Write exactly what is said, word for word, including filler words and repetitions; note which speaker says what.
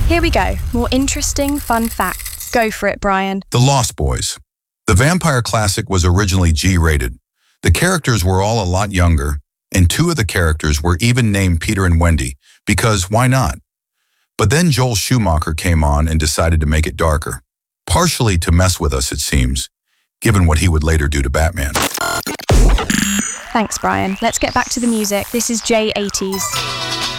Speaker 1: Here we go. More interesting, fun facts. Go for it, Brian.
Speaker 2: The Lost Boys. The vampire classic was originally G-rated. The characters were all a lot younger, and two of the characters were even named Peter and Wendy, because why not? But then Joel Schumacher came on and decided to make it darker. Partially to mess with us, it seems, given what he would later do to Batman.
Speaker 1: Thanks, Brian. Let's get back to the music. This is J eighties.